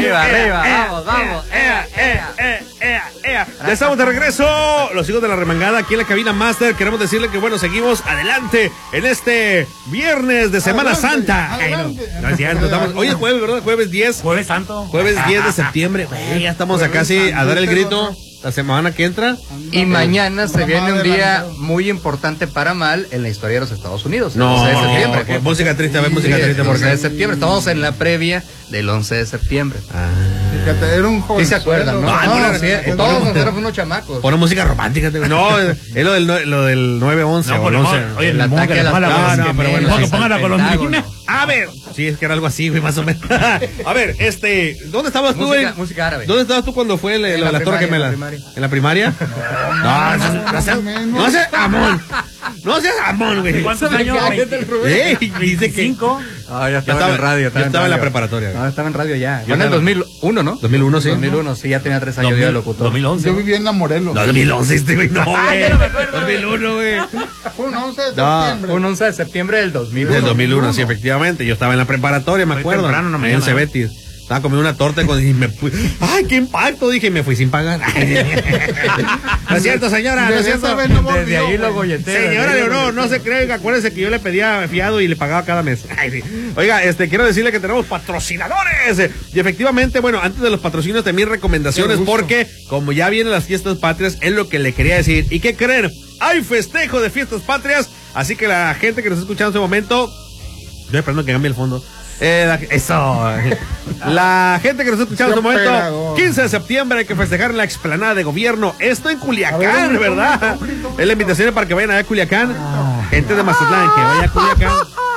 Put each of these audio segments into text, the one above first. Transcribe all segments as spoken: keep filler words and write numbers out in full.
Arriba, arriba, vamos, vamos. Ea, ea, ea, ea, ea. Ya estamos de regreso, los hijos de la remangada aquí en la cabina Master. Queremos decirle que bueno, seguimos adelante en este viernes de Semana Adelante, Santa. Ay, no, no es cierto, estamos, hoy es jueves, ¿verdad? Jueves diez. Jueves Santo. Jueves diez de septiembre. Güey, ya estamos a casi a dar el grito la semana que entra. Y mañana se viene un día muy importante para mal en la historia de los Estados Unidos. No, el once de septiembre. no, música triste, a ver, música Sí, triste. el once Porque de septiembre. Estamos en la previa del once de septiembre. Fíjate, era un joven. Sí se acuerdan, ¿no? Ah, No, no, sí, no, todos no, nosotros fuimos unos chamacos. pone música romántica. te- No, es lo del, nue- lo del nueve once No, o el por once. favor, oye, El el ataque a las ponga la No, no, Torres pero bueno, Gemelas, sí. Ponga la al colombina. Pentágono. A ver, sí, es que era algo así, güey, más o menos. A ver, este, ¿dónde estabas tú, güey? Música, música árabe. ¿Dónde estabas tú cuando fue el- En lo de la la Torre primaria, Gemela? en la primaria. ¿En la primaria? No, no, no seas- no seas amón. No seas amón, güey. ¿Cuántos años? Eh, dice que Cinco. Ah, ya Yo estaba, estaba- en radio. yo estaba en la radio. preparatoria. No, estaba en radio ya. Yo Yo en el estaba- dos mil uno, ¿no? dos mil uno, sí. dos mil uno, sí, ya tenía tres años de locutor. dos mil once. Yo vivía en la Morelos. No, dos mil once, este, güey, no, Ah, güey. ya no me acuerdo, dos mil uno, güey. Fue un once de No, septiembre. Un once de septiembre del dos mil uno. Del dos mil uno, sí, efectivamente. Yo estaba en la preparatoria, me Muy acuerdo. temprano en la Ahí mañana, en Cebetis. Estaba comiendo una torta con, y me fui. ¡Ay, qué impacto! Dije, y me fui sin pagar. No es cierto, señora, no es Desde cierto. esa vez no volvió, Desde ahí lo güey. golleté. Señora Leonor, no se cree, acuérdese que yo le pedía fiado y le pagaba cada mes. Ay, sí. Oiga, este, quiero decirle que tenemos patrocinadores. Y efectivamente, bueno, antes de los patrocinios también recomendaciones, Qué gusto. porque como ya vienen las fiestas patrias, es lo que le quería decir. ¿Y qué creen? Hay festejo de fiestas patrias, así que la gente que nos está escuchando en este momento, estoy esperando que cambie el fondo. Eh, la- eso. La gente que nos está escuchando en este momento, Operador. quince de septiembre hay que festejar en la explanada de gobierno. Esto en A Culiacán, ver, ¿verdad? un grito, un grito. Es la invitación para que vayan allá a Culiacán. Gente de Mazatlán, que vaya a Culiacán.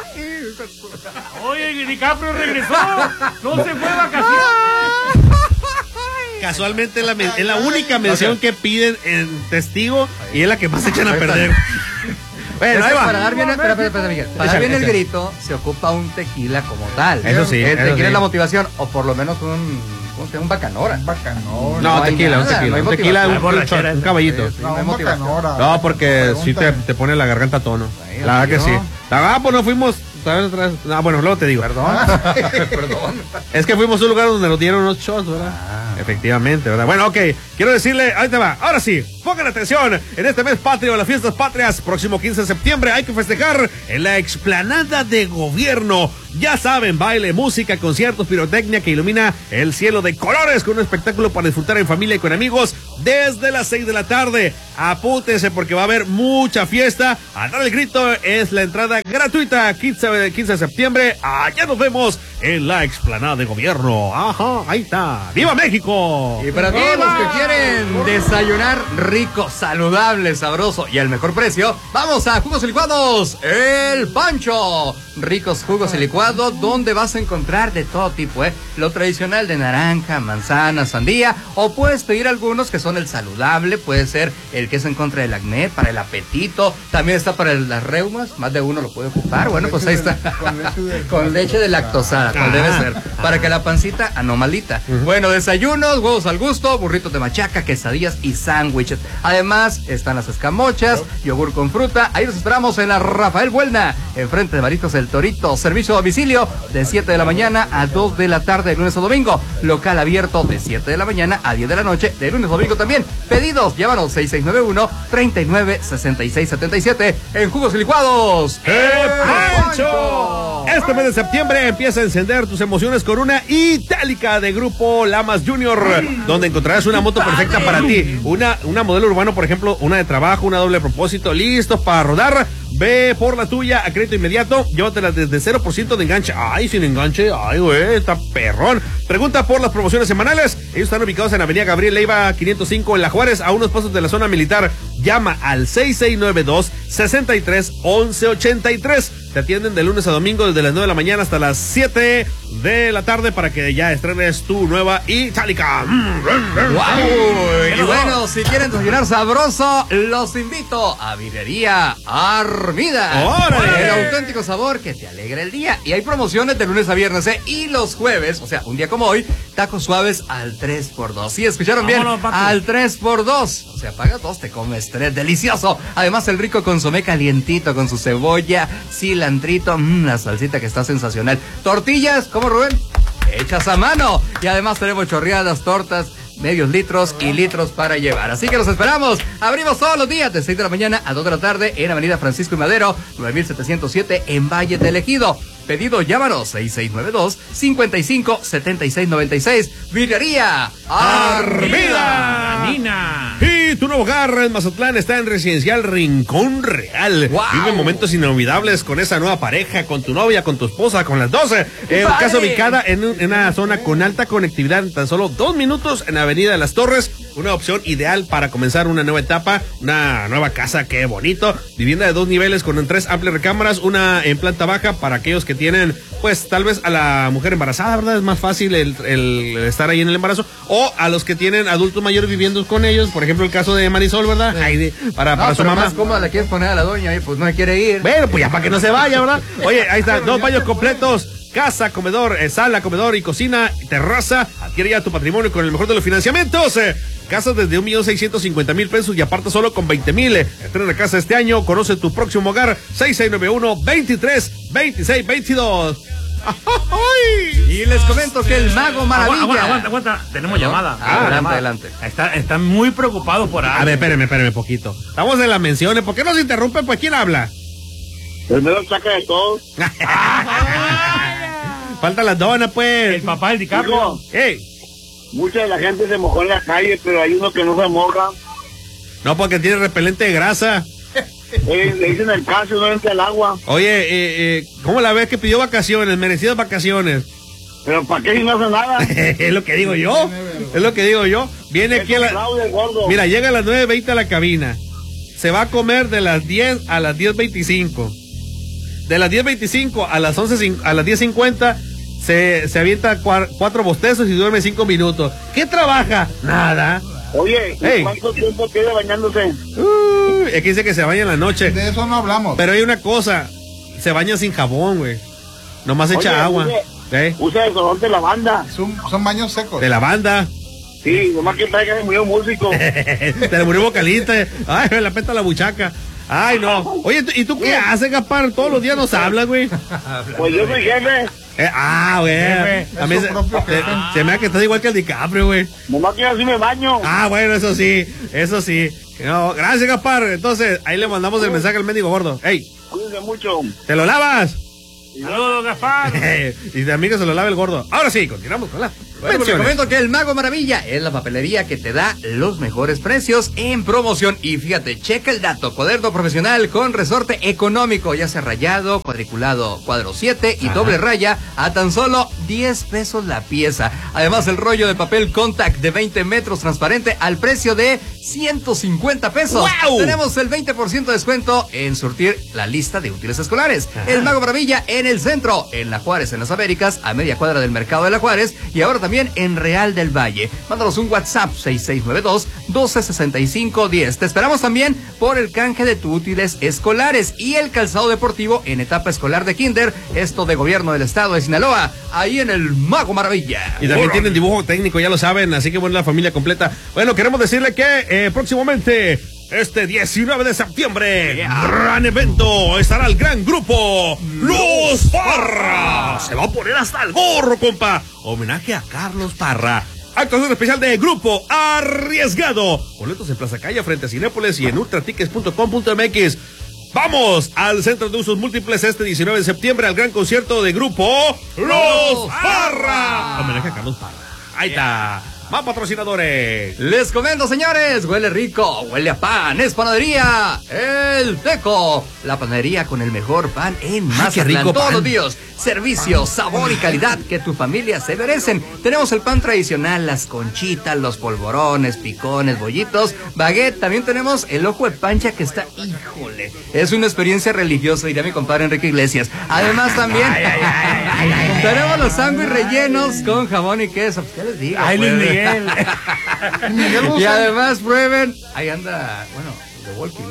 Oye, DiCaprio regresó. No se fue de vacaciones. Casualmente es la, men- es la única mención que piden en testigo y es la que más echan a perder. Bueno, Es ahí que va. para dar bien, espera, espera, espera, Miguel. Para dar Échale, bien el échale. grito, se ocupa un tequila como tal. Eso sí, El eso tequila sí. es la motivación, o por lo menos un, ¿cómo se llama? Un bacanora. Bacanora. No, hay tequila, un nada, tequila. no hay Un tequila, motivación. un, Ah, borrachera un esa. caballito. Sí, No, no hay un motivación. bacanora. No, porque sí te, Pregunta. te pone la garganta a tono. Ahí, La verdad que ¿no? sí. Ah, pues no fuimos. ¿sabes? Otra vez. Ah, bueno, luego te digo. Perdón. Perdón. Es que fuimos a un lugar donde nos dieron unos shots, ¿verdad? Ah. Efectivamente, ¿verdad? Bueno, ok. Quiero decirle, ahí te va. Ahora sí, pongan atención. En este mes patrio, las fiestas patrias, próximo quince de septiembre, hay que festejar en la explanada de gobierno. Ya saben, baile, música, conciertos, pirotecnia que ilumina el cielo de colores con un espectáculo para disfrutar en familia y con amigos desde las seis de la tarde. Apúntense porque va a haber mucha fiesta. A dar el grito es la entrada gratuita. quince de septiembre. Allá nos vemos en la explanada de gobierno. Ajá, ahí está. ¡Viva México! Y para todos los que quieren desayunar rico, saludable, sabroso y al mejor precio, vamos a Jugos y Licuados El Pancho. Ricos jugos y licuados donde vas a encontrar de todo tipo, ¿eh? Lo tradicional de naranja, manzana, sandía, o puedes pedir algunos que son el saludable, puede ser el que es en contra del acné, para el apetito, también está para el- las reumas, más de uno lo puede ocupar, bueno, pues ahí está. Con leche de- Con leche de lactosada, como Ah. debe ser, para que la pancita anomalita. Bueno, desayunos, huevos al gusto, burritos de machaca, quesadillas y sándwiches. Además, están las escamochas, yogur con fruta. Ahí los esperamos en la Rafael Buelna, enfrente de Mariscos El Torito. Servicio a domicilio de siete de la mañana a dos de la tarde, de lunes a domingo. Local abierto de siete de la mañana a diez de la noche, de lunes a domingo también. Pedidos, llámanos seis seis nueve uno, treinta y nueve, sesenta y seis setenta y siete en Jugos y Licuados. ¡El Pancho! Este mes de septiembre empieza a encender tus emociones con una Itálica de Grupo Lamas Junior, donde encontrarás una moto perfecta para ti. Una, una modelo urbano, por ejemplo, una de trabajo, una doble propósito, listos para rodar. Ve por la tuya a crédito inmediato, llévatela desde cero por ciento de enganche. Ay, sin enganche, ay, güey, está perrón. Pregunta por las promociones semanales. Ellos están ubicados en Avenida Gabriel Leiva quinientos cinco en La Juárez, a unos pasos de la zona militar. Llama al seis seis nueve dos, seis tres, once ochenta y tres. Te atienden de lunes a domingo desde las nueve de la mañana hasta las siete de la tarde para que ya estrenes tu nueva Itálica. ¡Wow! Y bueno, si quieren desayunar sabroso, los invito a Birrería Armida. ¡Órale! El auténtico sabor que te alegra el día. Y hay promociones de lunes a viernes, ¿eh? Y los jueves, o sea, un día como hoy, tacos suaves al tres por dos. ¿Sí escucharon bien? Vámonos, papi. Al tres por dos. O sea, pagas dos, te comes tres. ¡Delicioso! Además, el rico consomé calientito con su cebolla, cilantrito, mmm, la salsita que está sensacional. Tortillas, ¿cómo, Rubén? hechas a mano. Y además tenemos chorreadas, tortas, medios litros y litros para llevar. Así que los esperamos. Abrimos todos los días de seis de la mañana a dos de la tarde en Avenida Francisco y Madero, nueve mil setecientos siete en Valle del Ejido. Pedido, llámanos seis seis nueve dos, cinco cinco, siete seis nueve seis. Vidrería Armida. Nina. Y tu nuevo hogar en Mazatlán está en Residencial Rincón Real. Wow. Vive momentos inolvidables con esa nueva pareja, con tu novia, con tu esposa, con las doce. En casa ubicada en, un, en una zona con alta conectividad, en tan solo dos minutos en Avenida de las Torres. Una opción ideal para comenzar una nueva etapa, una nueva casa, qué bonito. Vivienda de dos niveles con tres amplias recámaras, una en planta baja para aquellos que tienen, pues tal vez a la mujer embarazada, ¿verdad? Es más fácil el, el estar ahí en el embarazo. O a los que tienen adultos mayores viviendo con ellos, por ejemplo el caso de Marisol, ¿verdad? Ay, de, para, no, para su pero mamá. más cómoda la quieres poner a la doña y pues no quiere ir. Bueno, pues ya para que no se vaya, ¿verdad? Oye, ahí está, dos baños completos. Casa, comedor, eh, sala, comedor y cocina, terraza. Adquiere ya tu patrimonio con el mejor de los financiamientos. Eh, casas desde un millón seiscientos cincuenta mil pesos y aparta solo con veinte mil. Eh, estrena casa este año. Conoce tu próximo hogar. seis seis nueve uno, veintitrés, veintiséis, veintidós. Y les comento que el Mago Maravilla. Aguanta, aguanta, aguanta. Tenemos llamada. Ah, adelante, llamada. adelante. Está, están muy preocupados por algo. A ver, espérame, espérame poquito. Estamos en las menciones. ¿Por qué no se interrumpe? Pues, ¿quién habla? El mero saca de todos. Falta las donas, pues. El papá del DiCaprio. Hijo, Ey. mucha de la gente se mojó en la calle, pero hay uno que no se moja. No, porque tiene repelente de grasa. Eh, le dicen el calcio, no entra el agua. Oye, eh, eh, ¿cómo la ves que pidió vacaciones? Merecidas vacaciones. Pero ¿para qué si no hace nada? Es lo que digo yo. Es lo que digo yo. Viene aquí a la... Fraude, gordo. Mira, llega a las nueve veinte a la cabina. Se va a comer de las diez a las diez veinticinco. De las diez veinticinco a las once, a las diez cincuenta se, se avienta cuar, cuatro bostezos y duerme cinco minutos. ¿Qué trabaja? Nada. Oye, ¿y Hey. cuánto tiempo tiene bañándose? Uh, es que dice que se baña en la noche. De eso no hablamos. Pero hay una cosa. Se baña sin jabón, güey. Nomás echa Oye, agua. use- ¿Eh? Usa desodorante de lavanda. Son, son baños secos. De la banda. Sí, nomás que traiga de murió músico. Te le murió vocalista. Ay, me la peta la buchaca. Ay, no. Oye, ¿y tú qué haces, Gaspar? Todos los días nos hablas, güey. Pues yo soy jefe. Eh, ah, güey. A mí es se, su propio se, jefe. se me da que estás igual que el DiCaprio, güey. Nomás que así me baño. Ah, bueno, eso sí. Eso sí. No, gracias, Gaspar. Entonces, ahí le mandamos el mensaje al mendigo gordo. Ey, Cuídense mucho. ¿te lo lavas? Saludos, Gaspar. Y también que se lo lave el gordo. Ahora sí, continuamos con la Bueno, les comento que el Mago Maravilla es la papelería que te da los mejores precios en promoción. Y fíjate, checa el dato: cuaderno profesional con resorte económico, ya sea rayado, cuadriculado, cuadro siete y Ajá. doble raya, a tan solo diez pesos la pieza. Además, el rollo de papel Contact de veinte metros transparente al precio de ciento cincuenta pesos. ¡Wow! Tenemos el veinte por ciento de descuento en surtir la lista de útiles escolares. Ajá. El Mago Maravilla en el centro, en La Juárez, en las Américas, a media cuadra del mercado de La Juárez, y ahora también en Real del Valle. Mándanos un WhatsApp seis seis nueve dos, doce sesenta y cinco diez. Te esperamos también por el canje de tus útiles escolares y el calzado deportivo en etapa escolar de kinder, esto de gobierno del estado de Sinaloa, ahí en el Mago Maravilla. Y también tienen dibujo técnico, ya lo saben, así que bueno, la familia completa. Bueno, queremos decirle que eh, próximamente, este diecinueve de septiembre, Yeah. gran evento, estará el gran grupo Los Parra. Se va a poner hasta el gorro, compa. Homenaje a Carlos Parra. Actuación especial de Grupo Arriesgado. Boletos en Plaza Calle frente a Cinépolis y en ultratickets punto com punto m x. Vamos al Centro de Usos Múltiples este diecinueve de septiembre al gran concierto de Grupo Los Parra. Homenaje a Carlos Parra. Ahí está. Más patrocinadores. Les comento, señores, huele rico, huele a pan, es panadería El Teco, la panadería con el mejor pan en Ay, Mazatlán, qué rico todos pan. los días. Servicio, sabor y calidad que tu familia se merecen. Tenemos el pan tradicional, las conchitas, los polvorones, picones, bollitos, baguette. También tenemos el ojo de pancha que está, híjole, es una experiencia religiosa, diría mi compadre Enrique Iglesias. Además también tenemos los sándwiches rellenos con jamón y queso. ¿Qué les digo? Ay, Luis Pues? Miguel. Miguel Y Bosé. además prueben, ahí anda, bueno, Walking.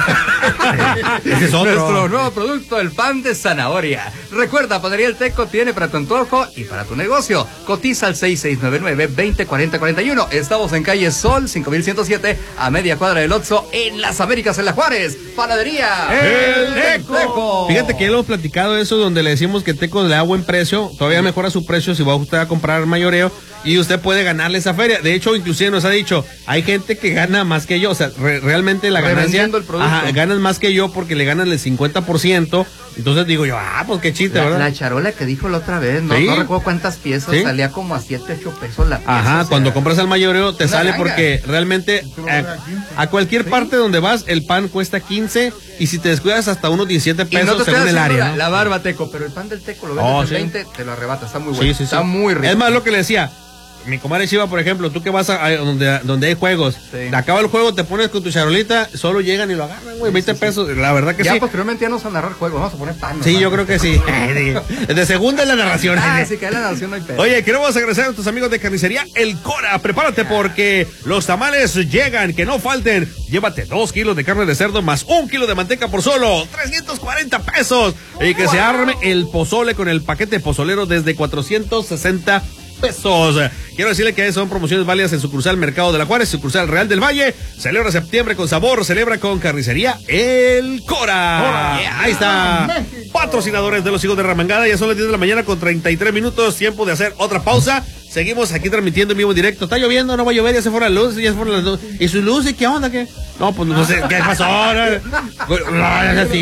Ese es otro. Nuestro nuevo producto, el pan de zanahoria. Recuerda, Panadería El Teco tiene para tu antojo y para tu negocio. Cotiza al seis seis nueve nueve, veinte cuarenta cuarenta y uno. Estamos en calle Sol, cinco mil ciento siete, a media cuadra del Oxxo, en Las Américas, en La Juárez. Panadería El Teco. Fíjate que ya lo hemos platicado eso, donde le decimos que Teco le da buen precio, todavía mejora su precio si va usted a comprar mayoreo y usted puede ganarle esa feria. De hecho, inclusive nos ha dicho, hay gente que gana más que yo, o sea, re, realmente la ganancia, Revendiendo el producto. ajá, ganan más que yo porque le ganan el cincuenta por ciento. Entonces digo yo, ah, pues qué chiste, La, ¿verdad? la charola que dijo la otra vez, no, Sí. no recuerdo cuántas piezas, Sí. salía como a siete, ocho pesos la pieza. Ajá, o sea, cuando compras al mayoreo te una sale ganga. porque realmente a, a cualquier parte donde vas el pan cuesta quince y si te descuidas hasta unos diecisiete Y pesos no te estoy según el haciendo área, la, ¿no? la barba, Teco, pero el pan del Teco lo vendes Oh, en sí. veinte, te lo arrebata, está muy bueno. Sí, sí, sí. Está muy rico. Es más lo que le decía. Mi comadre Chiva, por ejemplo, tú que vas a, a donde, donde hay juegos, Sí. acaba el juego, te pones con tu charolita, solo llegan y lo agarran, güey, veinte pesos, la verdad que ya sí. posteriormente ya no vamos a narrar juegos, vamos a poner pan. Sí, ¿no? yo creo que sí. De segunda es la narración. Ah, sí, que hay la narración, no hay pedo. Oye, queremos agradecer a nuestros amigos de Carnicería El Cora. Prepárate porque los tamales llegan, que no falten. Llévate dos kilos de carne de cerdo más un kilo de manteca por solo trescientos cuarenta pesos. Y que se arme el pozole con el paquete pozolero desde cuatrocientos sesenta pesos. Quiero decirle que son promociones válidas en sucursal Mercado de la Juárez, sucursal Real del Valle. Celebra septiembre con sabor, celebra con Carnicería El Cora. Yeah, ahí está. Patrocinadores de los hijos de Ramangada. Ya son las diez de la mañana con treinta y tres minutos. Tiempo de hacer otra pausa. Seguimos aquí transmitiendo en vivo en directo. Está lloviendo, no va a llover, ya se fueron las luces, ya se fueron las luces. ¿Y sus luces qué onda? ¿Qué? No, pues no sé, ¿qué pasó? No, no es así,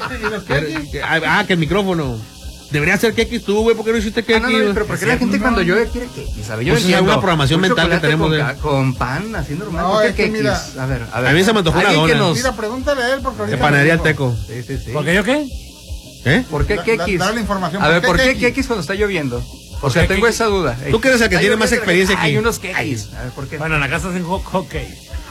güey. Ah, que el micrófono. Debería ser Kekis tú, güey, ¿por qué no hiciste Ah, Kekis? no, no, pero ¿por qué la gente cuando llueve quiere Kekis? ¿Sabe? Yo Pues es entiendo. alguna programación Un mental que chocolate tenemos con, de- ca- con pan, así normal. No, ¿Por qué es que Kekis? mira, A ver, a ver. a mí se me antojó una Alguien que dona. nos- Mira, pregúntale a él porque De ahorita... panadería El no- Teco. Sí, sí, sí. ¿Por qué yo qué? ¿Eh? ¿Por qué Da- da- Kekis? dale la información. A ver, ¿por qué Kekis? Kekis cuando está lloviendo? O sea, qué tengo Kekis? esa duda. Tú que eres el que Está tiene más lloviendo, experiencia aquí. Hay unos Kekis. A ver, ¿por qué? Bueno, en la casa hacen hot, hot cake.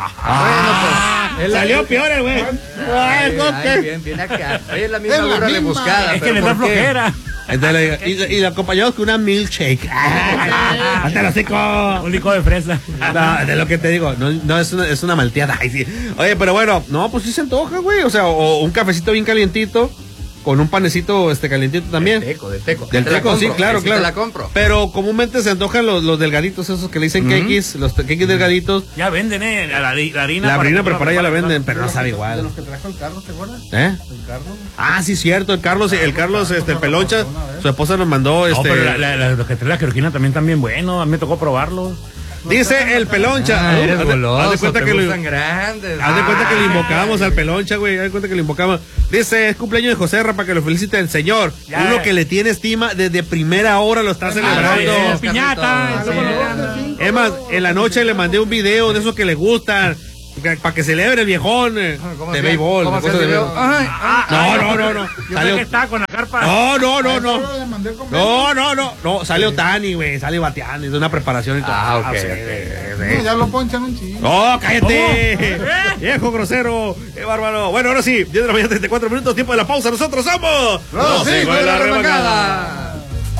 Ah, bueno, pues. es la- Salió peor el güey. Ay, ay, bien, bien acá. Oye, es la misma Es la burra misma. rebuscada. Es que pero le da ¿por qué? flojera. Entonces le digo, y, y lo acompañamos con una milkshake. ¡Hasta los seco! Un licor de fresa. No, de lo que te digo, no, no es, una, es una malteada. Ay, sí. Oye, pero bueno, no, pues sí se antoja, güey. O sea, o un cafecito bien calientito, con un panecito este calientito también. Del Teco, del Teco. Del Te la Teco, sí, compro, claro, ahí sí claro. Te la compro. Pero comúnmente se antojan los, los delgaditos, esos que le dicen kekis, los te- kekis delgaditos. Ya venden, ¿eh? La, la, la harina. La para harina que tú preparada ya la prepares, venden, pero no sabe De igual. los que trajo el Carlos, ¿te acuerdas? ¿Eh? El Carlos. Ah, sí, cierto, el Carlos, el Carlos, este, el Peloncha, su esposa nos mandó, No, este. pero la, la, la- los que traen la querosina también están bien buenos. A mí me tocó probarlos. Dice el Peloncha. Ah, eres haz de- haz de goloso, cuenta te que lo- gustan grandes. Haz de cuenta que le Ah. invocamos al Peloncha, güey. Haz de cuenta que le invocamos. Dice, es cumpleaños de José Ra para que lo felicite el señor. Ya. Uno que le tiene estima desde primera hora lo está Ah, celebrando. sí, Carlitos. es, Piñata, Carlitos, eso sí. Es más, en la noche le mandé un video de esos que le gustan. Para que celebre el viejón. eh, ¿Cómo De hacía? béisbol. ¿Cómo de hacía cosas el de video? béisbol. Ay, ah, No, no, no, no. Yo creo Salió. que está con la carpa. No, no, no, no. Solo le mandé el convenio. No, no, no. No, salió Tani, güey. Sale bateando. Es una preparación y todo. Ah, ok, sí, ok. No, ya lo ponchan un chingo. ¡Oh, cállate! ¡Viejo grosero! ¡Qué bárbaro! Bueno, ahora sí, diez de la mañana, treinta y cuatro minutos, tiempo de la pausa. Nosotros somos Los hijos de la remangada.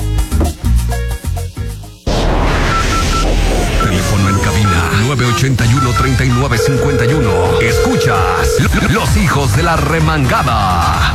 Teléfono en cabina nueve ochenta y uno, treinta y nueve cincuenta y uno. Escuchas Los Hijos de la Remangada.